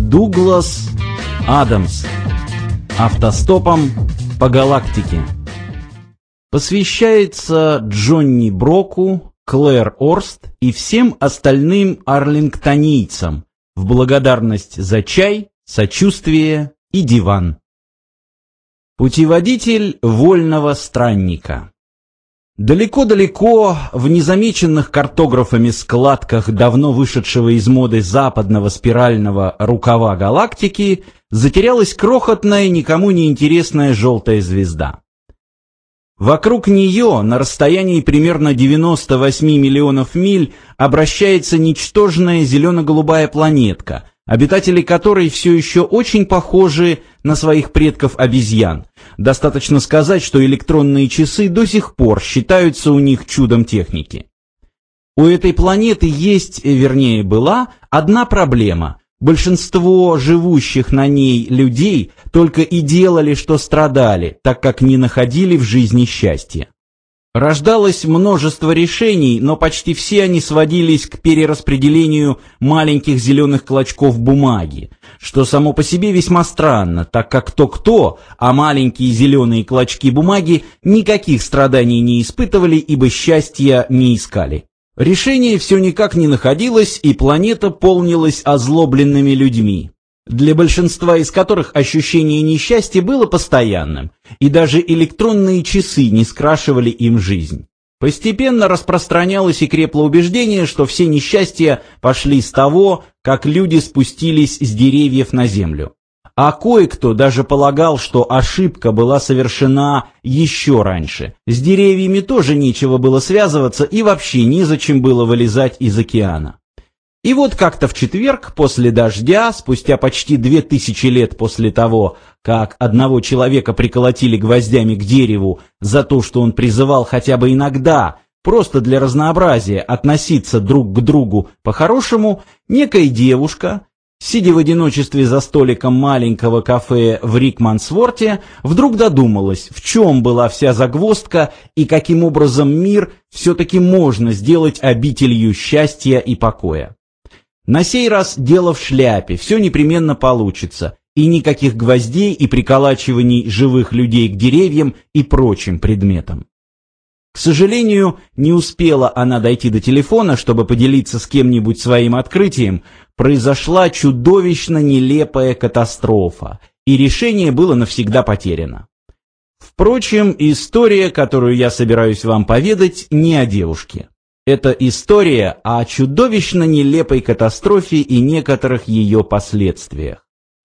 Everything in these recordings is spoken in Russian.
Дуглас Адамс. Автостопом по галактике. Посвящается Джонни Броку, Клэр Орст и всем остальным арлингтонийцам в благодарность за чай, сочувствие и диван. Путеводитель вольного странника. Далеко-далеко, в незамеченных картографами складках давно вышедшего из моды западного спирального рукава галактики, затерялась крохотная, никому не интересная желтая звезда. Вокруг нее, на расстоянии примерно 98 миллионов миль, обращается ничтожная зелено-голубая планетка, обитатели которой все еще очень похожи на своих предков-обезьян. Достаточно сказать, что электронные часы до сих пор считаются у них чудом техники. У этой планеты есть, вернее была, одна проблема. Большинство живущих на ней людей только и делали, что страдали, так как не находили в жизни счастья. Рождалось множество решений, но почти все они сводились к перераспределению маленьких зеленых клочков бумаги, что само по себе весьма странно, так как кто-кто, а маленькие зеленые клочки бумаги никаких страданий не испытывали, ибо счастья не искали. Решение все никак не находилось, и планета полнилась озлобленными людьми, для большинства из которых ощущение несчастья было постоянным, и даже электронные часы не скрашивали им жизнь. Постепенно распространялось и крепло убеждение, что все несчастья пошли с того, как люди спустились с деревьев на землю. А кое-кто даже полагал, что ошибка была совершена еще раньше. С деревьями тоже нечего было связываться и вообще незачем было вылезать из океана. И вот как-то в четверг, после дождя, спустя почти 2000 лет после того, как одного человека приколотили гвоздями к дереву за то, что он призывал хотя бы иногда, просто для разнообразия, относиться друг к другу по-хорошему, некая девушка, сидя в одиночестве за столиком маленького кафе в Рикмансворте, вдруг додумалась, в чем была вся загвоздка и каким образом мир все-таки можно сделать обителью счастья и покоя. На сей раз дело в шляпе, все непременно получится, и никаких гвоздей и приколачиваний живых людей к деревьям и прочим предметам. К сожалению, не успела она дойти до телефона, чтобы поделиться с кем-нибудь своим открытием, произошла чудовищно нелепая катастрофа, и решение было навсегда потеряно. Впрочем, история, которую я собираюсь вам поведать, не о девушке. Это история о чудовищно нелепой катастрофе и некоторых ее последствиях.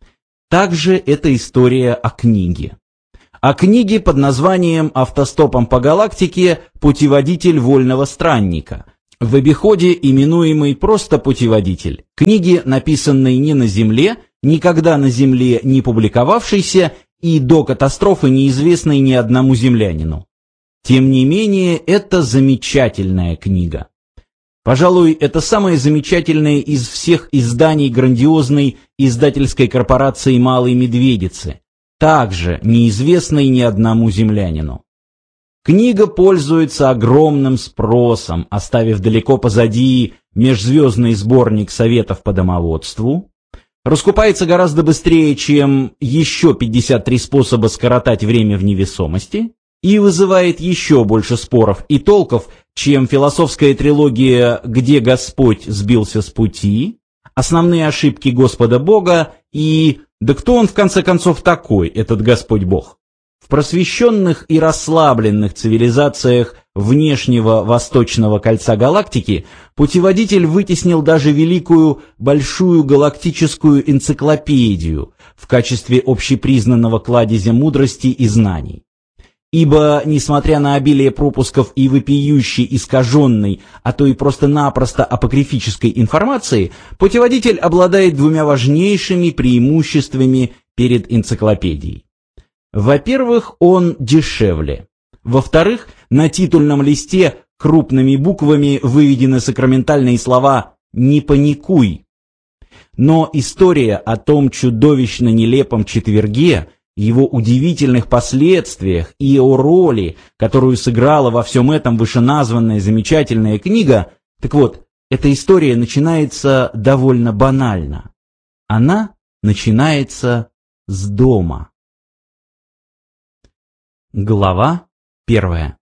Также это история о книге. О книге под названием «Автостопом по галактике. Путеводитель вольного странника», в обиходе именуемый просто «Путеводитель». Книги, написанной не на Земле, никогда на Земле не публиковавшейся и до катастрофы неизвестной ни одному землянину. Тем не менее, это замечательная книга. Пожалуй, это самое замечательное из всех изданий грандиозной издательской корпорации «Малой Медведицы», также неизвестной ни одному землянину. Книга пользуется огромным спросом, оставив далеко позади межзвездный сборник советов по домоводству, раскупается гораздо быстрее, чем еще 53 способа скоротать время в невесомости, и вызывает еще больше споров и толков, чем философская трилогия «Где Господь сбился с пути», «Основные ошибки Господа Бога» и «Да кто он в конце концов такой, этот Господь Бог?». В просвещенных и расслабленных цивилизациях внешнего восточного кольца галактики путеводитель вытеснил даже великую большую галактическую энциклопедию в качестве общепризнанного кладезя мудрости и знаний. Ибо, несмотря на обилие пропусков и вопиющей, искаженной, а то и просто-напросто апокрифической информации, путеводитель обладает двумя важнейшими преимуществами перед энциклопедией. Во-первых, он дешевле. Во-вторых, на титульном листе крупными буквами выведены сакраментальные слова «Не паникуй». Но история о том чудовищно нелепом четверге, его удивительных последствиях и о роли, которую сыграла во всем этом вышеназванная замечательная книга, так вот, эта история начинается довольно банально. Она начинается с дома. Глава 1.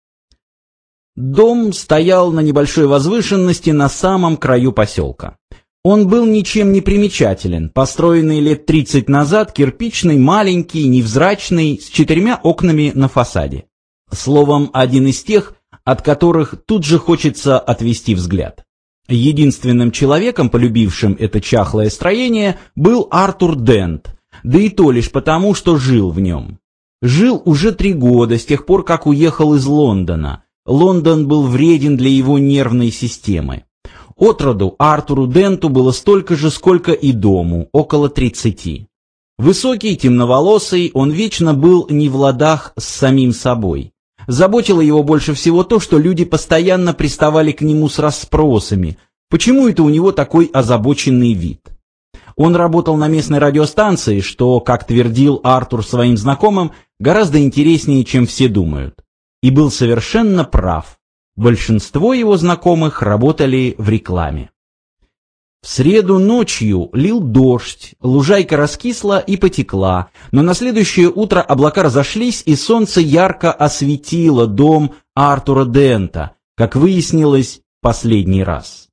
Дом стоял на небольшой возвышенности на самом краю поселка. Он был ничем не примечателен, построенный лет 30 назад, кирпичный, маленький, невзрачный, с 4 окнами на фасаде. Словом, один из тех, от которых тут же хочется отвести взгляд. Единственным человеком, полюбившим это чахлое строение, был Артур Дент, да и то лишь потому, что жил в нем. Жил уже 3 года, с тех пор, как уехал из Лондона. Лондон был вреден для его нервной системы. Отроду Артуру Денту было столько же, сколько и дому, около 30. Высокий, темноволосый, он вечно был не в ладах с самим собой. Заботило его больше всего то, что люди постоянно приставали к нему с расспросами, почему это у него такой озабоченный вид. Он работал на местной радиостанции, что, как твердил Артур своим знакомым, гораздо интереснее, чем все думают. И был совершенно прав. Большинство его знакомых работали в рекламе. В среду ночью лил дождь, лужайка раскисла и потекла, но на следующее утро облака разошлись, и солнце ярко осветило дом Артура Дента, как выяснилось, последний раз.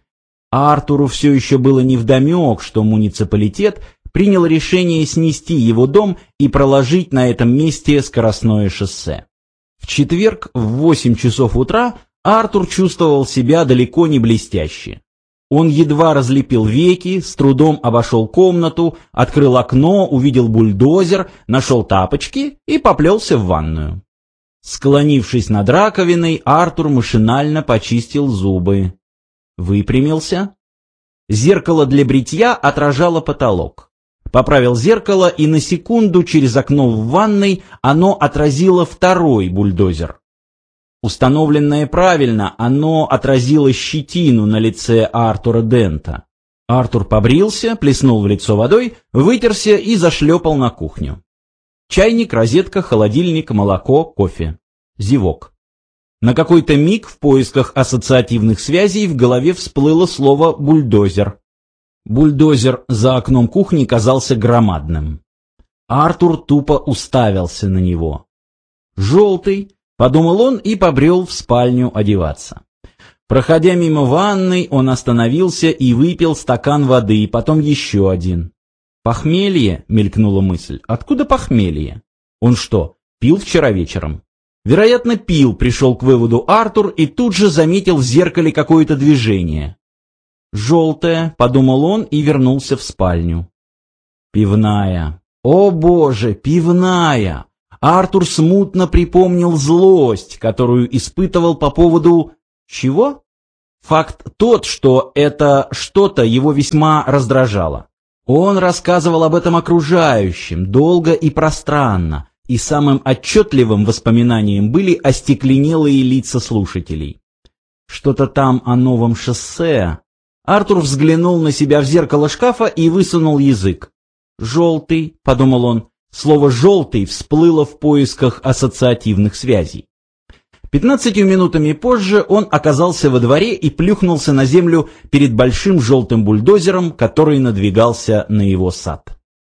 Артуру все еще было невдомек, что муниципалитет принял решение снести его дом и проложить на этом месте скоростное шоссе. В четверг в 8 часов утра Артур чувствовал себя далеко не блестяще. Он едва разлепил веки, с трудом обошел комнату, открыл окно, увидел бульдозер, нашел тапочки и поплелся в ванную. Склонившись над раковиной, Артур машинально почистил зубы. Выпрямился. Зеркало для бритья отражало потолок. Поправил зеркало, и на секунду через окно в ванной оно отразило второй бульдозер. Установленное правильно, оно отразило щетину на лице Артура Дента. Артур побрился, плеснул в лицо водой, вытерся и зашлепал на кухню. Чайник, розетка, холодильник, молоко, кофе. Зевок. На какой-то миг в поисках ассоциативных связей в голове всплыло слово «бульдозер». Бульдозер за окном кухни казался громадным. Артур тупо уставился на него. «Желтый», — подумал он и побрел в спальню одеваться. Проходя мимо ванной, он остановился и выпил стакан воды, потом еще один. «Похмелье?» — мелькнула мысль. «Откуда похмелье? Он что, пил вчера вечером?» Вероятно, пил, пришел к выводу Артур и тут же заметил в зеркале какое-то движение. «Желтое», — подумал он и вернулся в спальню. Пивная. О боже, пивная! Артур смутно припомнил злость, которую испытывал по поводу... Чего? Факт тот, что это что-то его весьма раздражало. Он рассказывал об этом окружающим, долго и пространно, и самым отчетливым воспоминанием были остекленелые лица слушателей. Что-то там о новом шоссе. Артур взглянул на себя в зеркало шкафа и высунул язык. «Желтый», — подумал он, слово «желтый» всплыло в поисках ассоциативных связей. 15 минутами позже он оказался во дворе и плюхнулся на землю перед большим желтым бульдозером, который надвигался на его сад.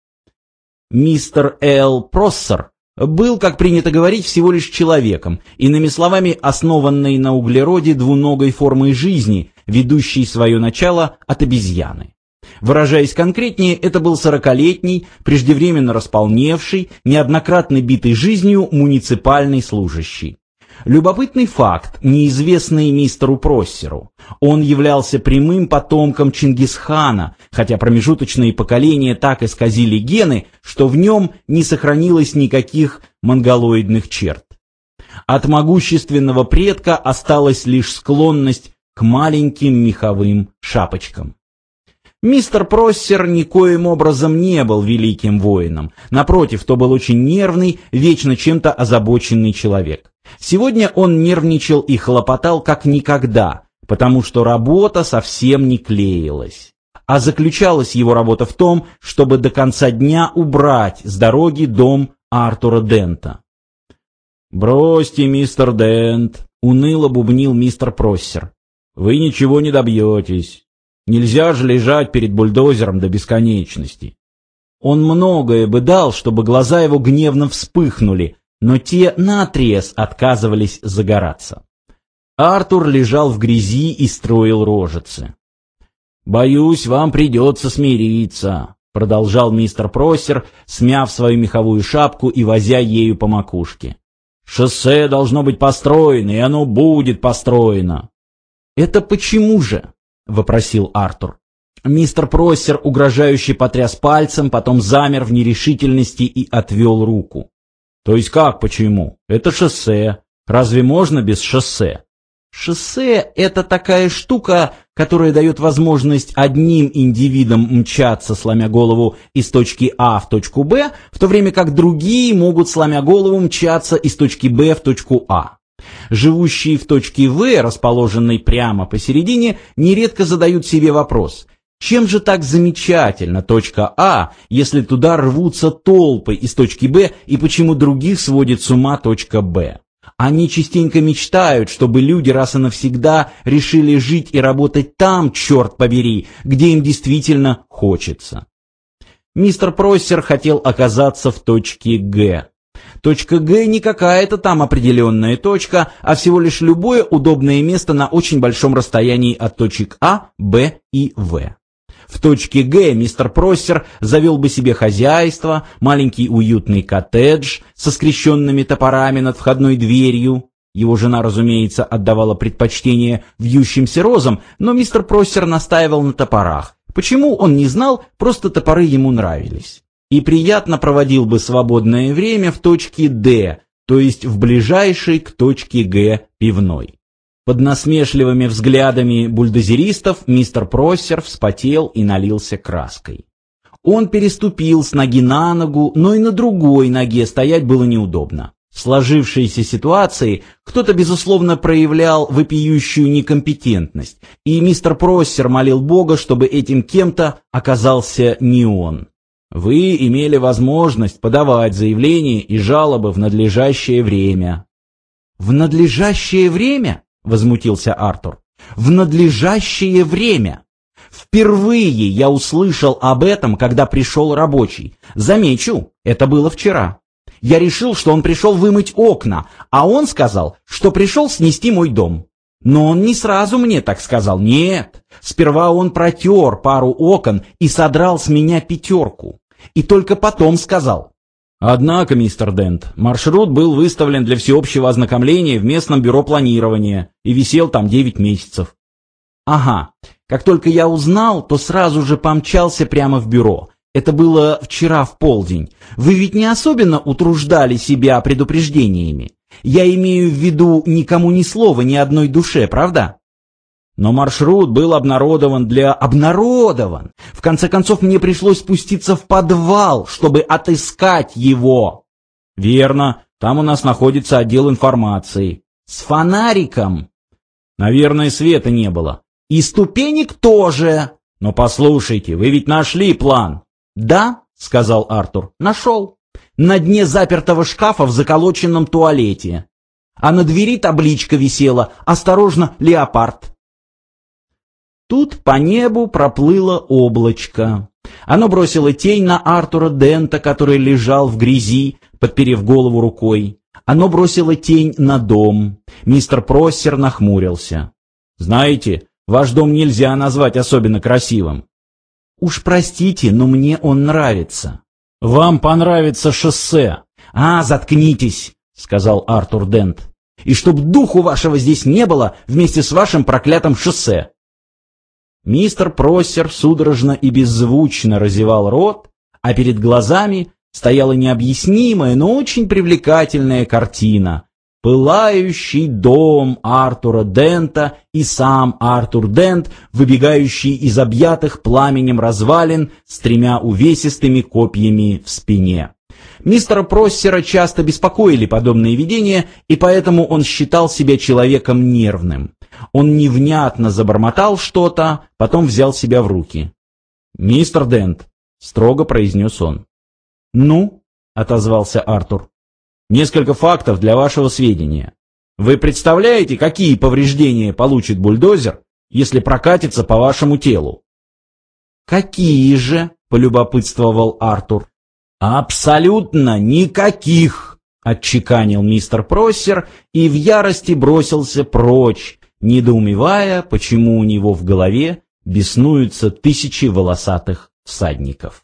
Мистер Л. Проссер был, как принято говорить, всего лишь человеком, иными словами, основанной на углероде двуногой формой жизни, ведущей свое начало от обезьяны. Выражаясь конкретнее, это был 40-летний, преждевременно располневший, неоднократно битый жизнью муниципальный служащий. Любопытный факт, неизвестный мистеру Проссеру. Он являлся прямым потомком Чингисхана, хотя промежуточные поколения так исказили гены, что в нем не сохранилось никаких монголоидных черт. От могущественного предка осталась лишь склонность к маленьким меховым шапочкам. Мистер Проссер никоим образом не был великим воином. Напротив, то был очень нервный, вечно чем-то озабоченный человек. Сегодня он нервничал и хлопотал как никогда, потому что работа совсем не клеилась. А заключалась его работа в том, чтобы до конца дня убрать с дороги дом Артура Дента. «Бросьте, мистер Дент», — уныло бубнил мистер Проссер. «Вы ничего не добьетесь. Нельзя же лежать перед бульдозером до бесконечности. Он многое бы дал, чтобы глаза его гневно вспыхнули, но те наотрез отказывались загораться. Артур лежал в грязи и строил рожицы. «Боюсь, вам придется смириться», — продолжал мистер Проссер, смяв свою меховую шапку и возя ею по макушке. «Шоссе должно быть построено, и оно будет построено». «Это почему же?» — вопросил Артур. Мистер Проссер угрожающе потряс пальцем, потом замер в нерешительности и отвел руку. «То есть как почему? Это шоссе. Разве можно без шоссе?» «Шоссе — это такая штука, которая дает возможность одним индивидам мчаться, сломя голову, из точки А в точку Б, в то время как другие могут, сломя голову, мчаться из точки Б в точку А. Живущие в точке В, расположенной прямо посередине, нередко задают себе вопрос: чем же так замечательна точка А, если туда рвутся толпы из точки Б, и почему других сводит с ума точка Б? Они частенько мечтают, чтобы люди раз и навсегда решили жить и работать там, черт побери, где им действительно хочется. Мистер Проссер хотел оказаться в точке Г. Точка Г не какая-то там определенная точка, а всего лишь любое удобное место на очень большом расстоянии от точек А, Б и В. В точке Г мистер Проссер завел бы себе хозяйство, маленький уютный коттедж со скрещенными топорами над входной дверью. Его жена, разумеется, отдавала предпочтение вьющимся розам, но мистер Проссер настаивал на топорах. Почему, он не знал, просто топоры ему нравились. И приятно проводил бы свободное время в точке Д, то есть в ближайшей к точке Г пивной. Под насмешливыми взглядами бульдозеристов мистер Проссер вспотел и налился краской. Он переступил с ноги на ногу, но и на другой ноге стоять было неудобно. В сложившейся ситуации кто-то, безусловно, проявлял вопиющую некомпетентность, и мистер Проссер молил Бога, чтобы этим кем-то оказался не он. «Вы имели возможность подавать заявления и жалобы в надлежащее время». «В надлежащее время?» — возмутился Артур. «В надлежащее время! Впервые я услышал об этом, когда пришел рабочий. Замечу, это было вчера. Я решил, что он пришел вымыть окна, а он сказал, что пришел снести мой дом. Но он не сразу мне так сказал, нет. Сперва он протер пару окон и содрал с меня 5. И только потом сказал». «Однако, мистер Дент, маршрут был выставлен для всеобщего ознакомления в местном бюро планирования и висел там 9 месяцев. «Ага. Как только я узнал, то сразу же помчался прямо в бюро. Это было вчера в полдень. Вы ведь не особенно утруждали себя предупреждениями. Я имею в виду никому ни слова, ни одной душе, правда?» «Но маршрут был обнародован для...» «Обнародован! В конце концов, мне пришлось спуститься в подвал, чтобы отыскать его!» «Верно, там у нас находится отдел информации». «С фонариком?» «Наверное, света не было». «И ступенек тоже!» «Но послушайте, вы ведь нашли план?» «Да», — сказал Артур, — «нашел. На дне запертого шкафа в заколоченном туалете. А на двери табличка висела: «Осторожно, леопард». Тут по небу проплыло облачко. Оно бросило тень на Артура Дента, который лежал в грязи, подперев голову рукой. Оно бросило тень на дом. Мистер Проссер нахмурился. «Знаете, ваш дом нельзя назвать особенно красивым». «Уж простите, но мне он нравится». «Вам понравится шоссе». «А, заткнитесь», — сказал Артур Дент. «И чтоб духу вашего здесь не было вместе с вашим проклятым шоссе». Мистер Проссер судорожно и беззвучно разевал рот, а перед глазами стояла необъяснимая, но очень привлекательная картина. Пылающий дом Артура Дента и сам Артур Дент, выбегающий из объятых пламенем развалин с 3 увесистыми копьями в спине. Мистера Проссера часто беспокоили подобные видения, и поэтому он считал себя человеком нервным. Он невнятно забормотал что-то, потом взял себя в руки. «Мистер Дент», — строго произнес он. «Ну?» — отозвался Артур. «Несколько фактов для вашего сведения. Вы представляете, какие повреждения получит бульдозер, если прокатится по вашему телу?» «Какие же?» — полюбопытствовал Артур. «Абсолютно никаких!» — отчеканил мистер Проссер и в ярости бросился прочь, недоумевая, почему у него в голове беснуются тысячи волосатых всадников.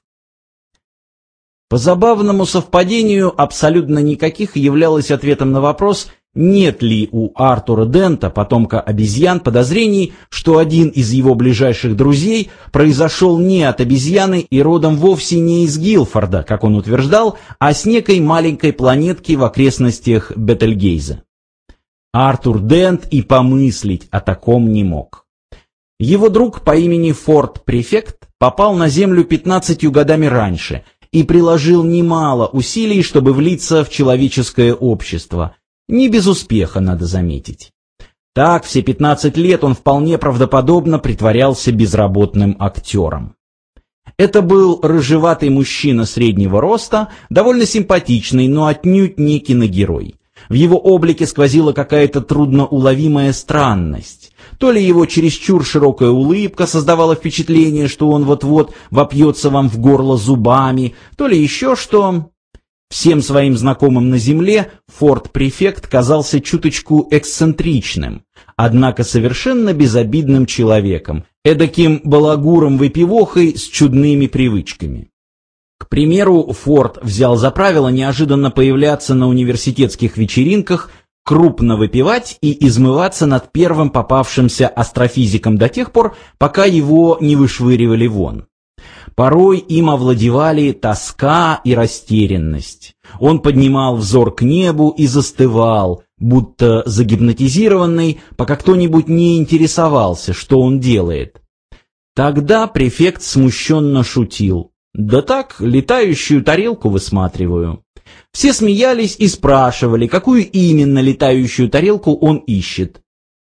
По забавному совпадению, абсолютно никаких являлось ответом на вопрос, нет ли у Артура Дента, потомка обезьян, подозрений, что один из его ближайших друзей произошел не от обезьяны и родом вовсе не из Гилфорда, как он утверждал, а с некой маленькой планетки в окрестностях Бетельгейза. Артур Дент и помыслить о таком не мог. Его друг по имени Форд Префект попал на Землю 15 годами раньше и приложил немало усилий, чтобы влиться в человеческое общество. Не без успеха, надо заметить. Так, все 15 лет он вполне правдоподобно притворялся безработным актером. Это был рыжеватый мужчина среднего роста, довольно симпатичный, но отнюдь не киногерой. В его облике сквозила какая-то трудноуловимая странность. То ли его чересчур широкая улыбка создавала впечатление, что он вот-вот вопьется вам в горло зубами, то ли еще что. Всем своим знакомым на земле Форд-префект казался чуточку эксцентричным, однако совершенно безобидным человеком, эдаким балагуром-выпивохой с чудными привычками. К примеру, Форд взял за правило неожиданно появляться на университетских вечеринках, крупно выпивать и измываться над первым попавшимся астрофизиком до тех пор, пока его не вышвыривали вон. Порой им овладевали тоска и растерянность. Он поднимал взор к небу и застывал, будто загипнотизированный, пока кто-нибудь не интересовался, что он делает. Тогда префект смущенно шутил. «Да так, летающую тарелку высматриваю». Все смеялись и спрашивали, какую именно летающую тарелку он ищет.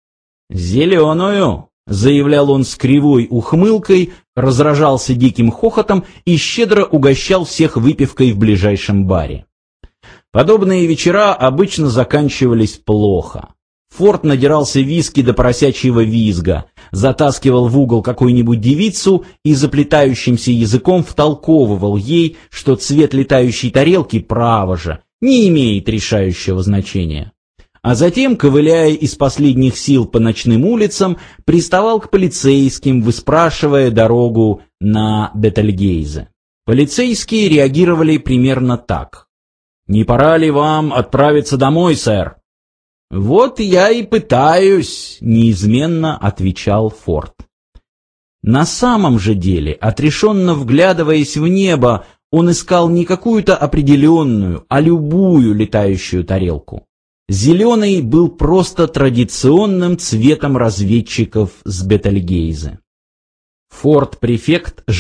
«Зеленую», — заявлял он с кривой ухмылкой, разражался диким хохотом и щедро угощал всех выпивкой в ближайшем баре. Подобные вечера обычно заканчивались плохо. Форд надирался виски до поросячьего визга, затаскивал в угол какую-нибудь девицу и заплетающимся языком втолковывал ей, что цвет летающей тарелки, право же, не имеет решающего значения. А затем, ковыляя из последних сил по ночным улицам, приставал к полицейским, выспрашивая дорогу на Бетельгейзе. Полицейские реагировали примерно так. «Не пора ли вам отправиться домой, сэр?» «Вот я и пытаюсь», — неизменно отвечал Форд. На самом же деле, отрешенно вглядываясь в небо, он искал не какую-то определенную, а любую летающую тарелку. Зеленый был просто традиционным цветом разведчиков с Бетельгейзе. Форд-префект